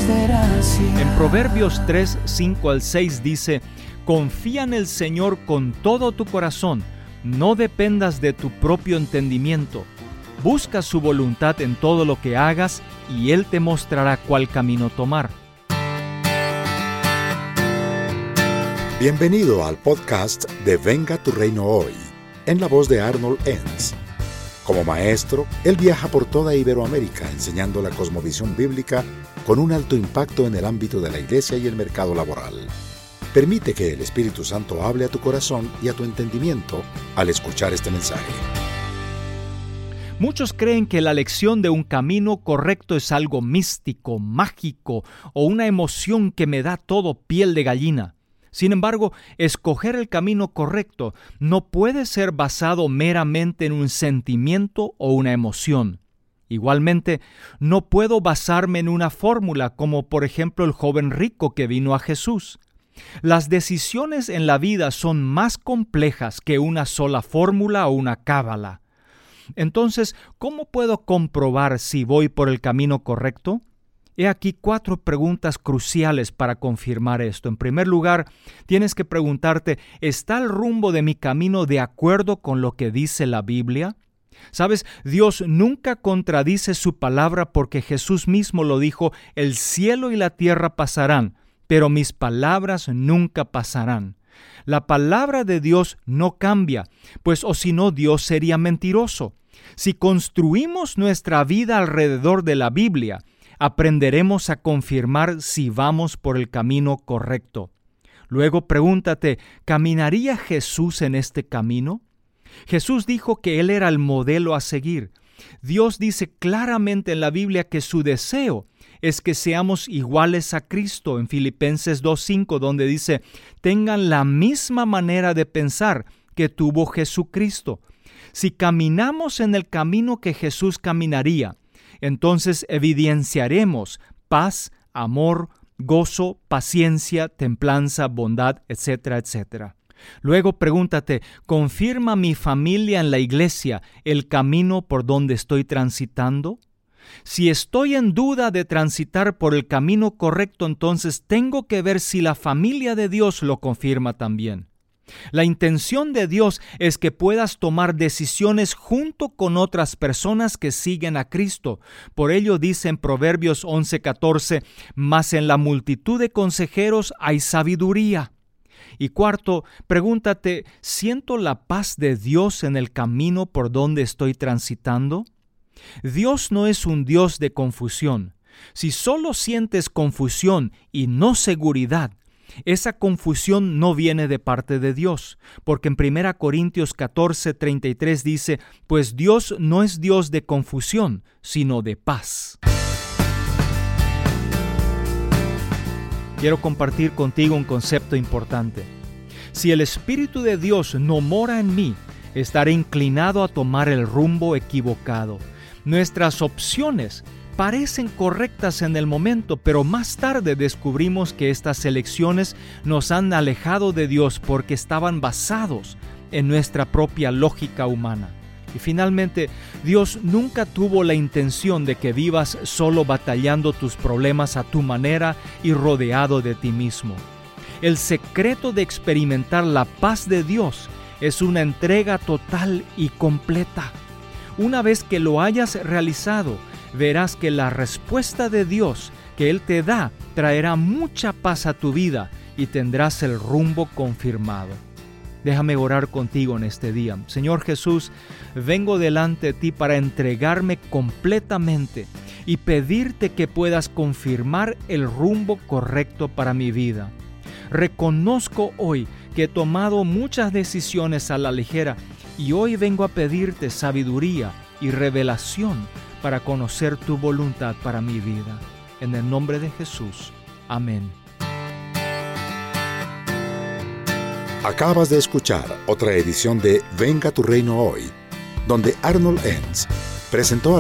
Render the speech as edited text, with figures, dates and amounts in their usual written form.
desgracia. En Proverbios 3, 5 al 6 dice: confía en el Señor con todo tu corazón, no dependas de tu propio entendimiento. Busca su voluntad en todo lo que hagas y Él te mostrará cuál camino tomar. Bienvenido al podcast de Venga tu Reino Hoy, en la voz de Arnold Enns. Como maestro, él viaja por toda Iberoamérica enseñando la cosmovisión bíblica con un alto impacto en el ámbito de la iglesia y el mercado laboral. Permite que el Espíritu Santo hable a tu corazón y a tu entendimiento al escuchar este mensaje. Muchos creen que la elección de un camino correcto es algo místico, mágico o una emoción que me da todo piel de gallina. Sin embargo, escoger el camino correcto no puede ser basado meramente en un sentimiento o una emoción. Igualmente, no puedo basarme en una fórmula como por ejemplo el joven rico que vino a Jesús. Las decisiones en la vida son más complejas que una sola fórmula o una cábala. Entonces, ¿cómo puedo comprobar si voy por el camino correcto? He aquí 4 preguntas cruciales para confirmar esto. En primer lugar, tienes que preguntarte, ¿está el rumbo de mi camino de acuerdo con lo que dice la Biblia? ¿Sabes? Dios nunca contradice su palabra porque Jesús mismo lo dijo: el cielo y la tierra pasarán, pero mis palabras nunca pasarán. La palabra de Dios no cambia, pues o si no Dios sería mentiroso. Si construimos nuestra vida alrededor de la Biblia, aprenderemos a confirmar si vamos por el camino correcto. Luego pregúntate, ¿caminaría Jesús en este camino? Jesús dijo que Él era el modelo a seguir. Dios dice claramente en la Biblia que su deseo es que seamos iguales a Cristo en Filipenses 2:5, donde dice: tengan la misma manera de pensar que tuvo Jesucristo. Si caminamos en el camino que Jesús caminaría, entonces evidenciaremos paz, amor, gozo, paciencia, templanza, bondad, etcétera, etcétera. Luego pregúntate, ¿confirma mi familia en la iglesia el camino por donde estoy transitando? Si estoy en duda de transitar por el camino correcto, entonces tengo que ver si la familia de Dios lo confirma también. La intención de Dios es que puedas tomar decisiones junto con otras personas que siguen a Cristo. Por ello dice en Proverbios 11:14, mas en la multitud de consejeros hay sabiduría. Y cuarto, pregúntate, ¿siento la paz de Dios en el camino por donde estoy transitando? Dios no es un Dios de confusión. Si solo sientes confusión y no seguridad, esa confusión no viene de parte de Dios, porque en 1 Corintios 14:33 dice, pues Dios no es Dios de confusión, sino de paz. Quiero compartir contigo un concepto importante. Si el Espíritu de Dios no mora en mí, estaré inclinado a tomar el rumbo equivocado. Nuestras opciones parecen correctas en el momento, pero más tarde descubrimos que estas elecciones nos han alejado de Dios porque estaban basados en nuestra propia lógica humana. Y finalmente, Dios nunca tuvo la intención de que vivas solo batallando tus problemas a tu manera y rodeado de ti mismo. El secreto de experimentar la paz de Dios es una entrega total y completa. Una vez que lo hayas realizado, verás que la respuesta de Dios que Él te da traerá mucha paz a tu vida y tendrás el rumbo confirmado. Déjame orar contigo en este día. Señor Jesús, vengo delante de ti para entregarme completamente y pedirte que puedas confirmar el rumbo correcto para mi vida. Reconozco hoy que he tomado muchas decisiones a la ligera y hoy vengo a pedirte sabiduría y revelación para conocer tu voluntad para mi vida. En el nombre de Jesús. Amén. Acabas de escuchar otra edición de Venga tu Reino Hoy, donde Arnold Enns presentó